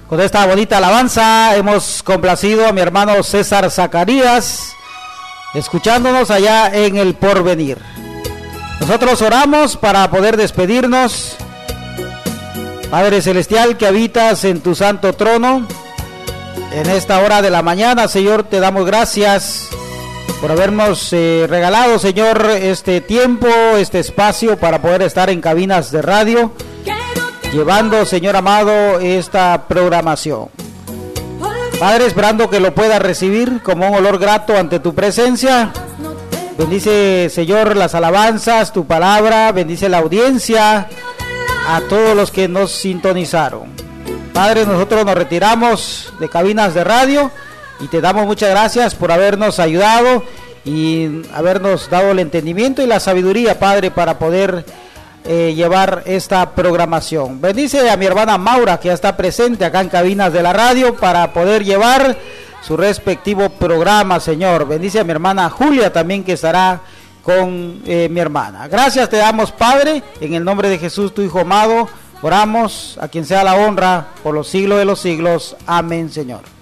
Con esta bonita alabanza hemos complacido a mi hermano César Zacarías, escuchándonos allá en el Porvenir. Nosotros oramos para poder despedirnos. Padre Celestial que habitas en tu santo trono, en esta hora de la mañana, Señor, te damos gracias por habernos regalado, Señor, este tiempo, este espacio para poder estar en cabinas de radio, llevando, Señor amado, esta programación. Padre, esperando que lo pueda recibir como un olor grato ante tu presencia. Bendice, Señor, las alabanzas, tu palabra, bendice la audiencia, a todos los que nos sintonizaron. Padre, nosotros nos retiramos de cabinas de radio y te damos muchas gracias por habernos ayudado y habernos dado el entendimiento y la sabiduría, Padre, para poder llevar esta programación. Bendice a mi hermana Maura, que ya está presente acá en cabinas de la radio para poder llevar su respectivo programa, Señor. Bendice a mi hermana Julia también, que estará con mi hermana. Gracias te damos, Padre, en el nombre de Jesús, tu Hijo amado. Oramos, a quien sea la honra por los siglos de los siglos. Amén, Señor.